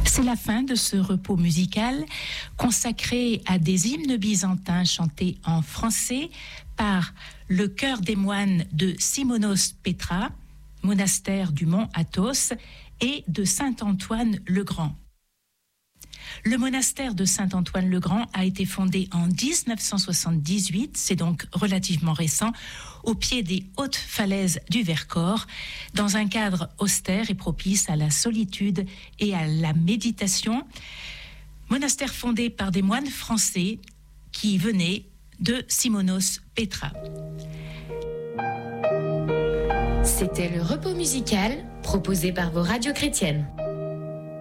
C'est la fin de ce repos musical consacré à des hymnes byzantins chantés en français par le chœur des moines de Simonos Petra, monastère du mont Athos, et de Saint-Antoine-le-Grand. Le monastère de Saint-Antoine-le-Grand a été fondé en 1978, c'est donc relativement récent, au pied des hautes falaises du Vercors, dans un cadre austère et propice à la solitude et à la méditation. Monastère fondé par des moines français qui venaient de Simonos Petra. C'était le repos musical proposé par vos radios chrétiennes.